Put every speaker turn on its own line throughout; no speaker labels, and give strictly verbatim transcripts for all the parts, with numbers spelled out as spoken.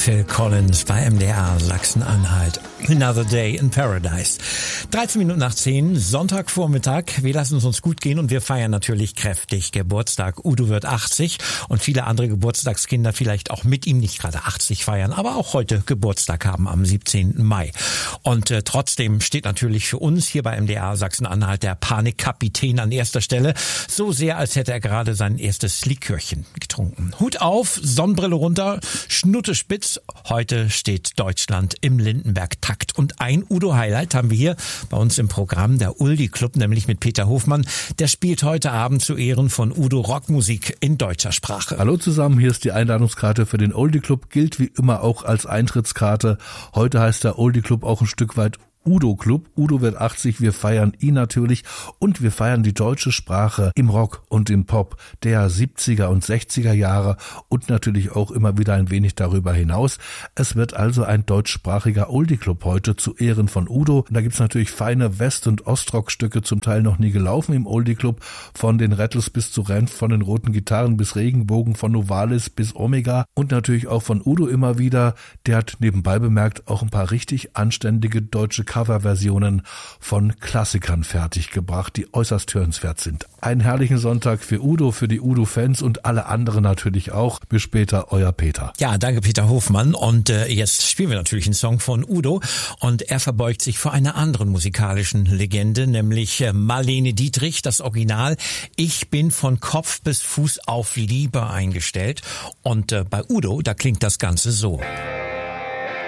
Phil Collins bei M D R Sachsen-Anhalt. Another Day in Paradise. dreizehn Minuten nach zehn, Sonntagvormittag. Wir lassen es uns gut gehen und wir feiern natürlich kräftig Geburtstag. Udo wird achtzig und viele andere Geburtstagskinder vielleicht auch mit ihm nicht gerade achtzig feiern, aber auch heute Geburtstag haben am siebzehnten Mai. Und äh, trotzdem steht natürlich für uns hier bei M D R Sachsen-Anhalt der Panikkapitän an erster Stelle. So sehr, als hätte er gerade sein erstes Likörchen getrunken. Hut auf, Sonnenbrille runter, Schnutte spitz. Heute steht Deutschland im Lindenberg-Takt. Und ein Udo-Highlight haben wir hier bei uns im Programm, der Oldie Club, nämlich mit Peter Hofmann. Der spielt heute Abend zu Ehren von Udo Rockmusik in deutscher Sprache.
Hallo zusammen, hier ist die Einladungskarte für den Oldie Club, gilt wie immer auch als Eintrittskarte. Heute heißt der Oldie Club auch ein Stück weit Udo Club. Udo wird achtzig, wir feiern ihn natürlich und wir feiern die deutsche Sprache im Rock und im Pop der siebziger und sechziger Jahre und natürlich auch immer wieder ein wenig darüber hinaus. Es wird also ein deutschsprachiger Oldie Club heute zu Ehren von Udo. Und da gibt's natürlich feine West- und Ostrock-Stücke, zum Teil noch nie gelaufen im Oldie Club, von den Rattles bis zu Renf, von den Roten Gitarren bis Regenbogen, von Novalis bis Omega und natürlich auch von Udo immer wieder. Der hat nebenbei bemerkt auch ein paar richtig anständige deutsche Coverversionen von Klassikern fertiggebracht, die äußerst hörenswert sind. Einen herrlichen Sonntag für Udo, für die Udo-Fans und alle anderen natürlich auch. Bis später, euer Peter.
Ja, danke Peter Hofmann. Und äh, jetzt spielen wir natürlich einen Song von Udo. Und er verbeugt sich vor einer anderen musikalischen Legende, nämlich äh, Marlene Dietrich, das Original. Ich bin von Kopf bis Fuß auf Liebe eingestellt. Und äh, bei Udo, da klingt das Ganze so.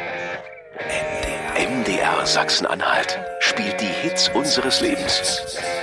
M D R Sachsen-Anhalt spielt die Hits unseres Lebens.